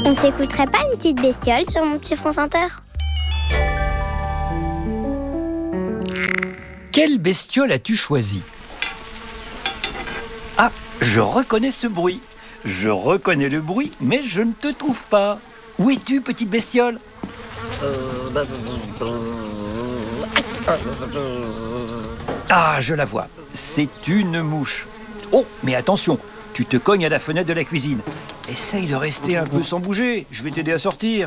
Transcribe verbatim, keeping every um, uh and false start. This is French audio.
On s'écouterait pas une petite bestiole sur mon petit France Inter? Quelle bestiole as-tu choisi? Ah, je reconnais ce bruit. Je reconnais le bruit, mais je ne te trouve pas. Où es-tu, petite bestiole? Ah, je la vois. C'est une mouche. Oh, mais attention, tu te cognes à la fenêtre de la cuisine. Essaye de rester un peu sans bouger. Je vais t'aider à sortir.